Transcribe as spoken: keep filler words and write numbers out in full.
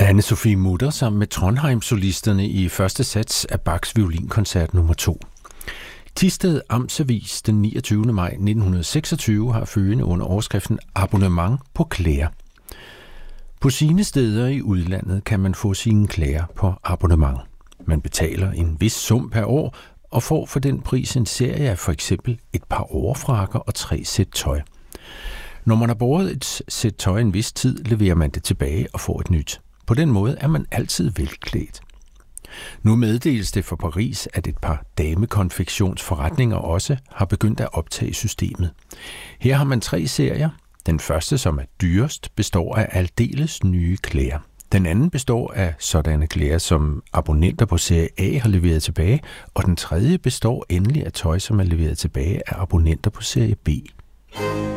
Anne-Sophie Mutter sammen med Trondheim-solisterne i første sats af Bachs violinkoncert nummer to. Thisted Amtsavis den niogtyvende maj nitten seksogtyve har følgende under overskriften Abonnement på klæder. På sine steder i udlandet kan man få sine klæder på abonnement. Man betaler en vis sum per år og får for den pris en serie af for eksempel et par overfrakker og tre sæt tøj. Når man har båret et sæt tøj en vis tid, leverer man det tilbage og får et nyt. På den måde er man altid velklædt. Nu meddeles det for Paris, at et par damekonfektionsforretninger også har begyndt at optage systemet. Her har man tre serier. Den første, som er dyrest, består af aldeles nye klæder. Den anden består af sådanne klæder, som abonnenter på serie A har leveret tilbage, og den tredje består endelig af tøj, som er leveret tilbage af abonnenter på serie B.